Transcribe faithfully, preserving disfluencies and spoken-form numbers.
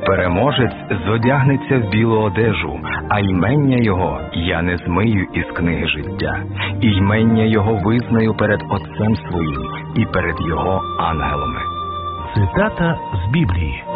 Переможець зодягнеться в білу одежу, а ймення його я не змию із книги життя. І ймення його визнаю перед Отцем своїм і перед його ангелами. Цитата з Біблії.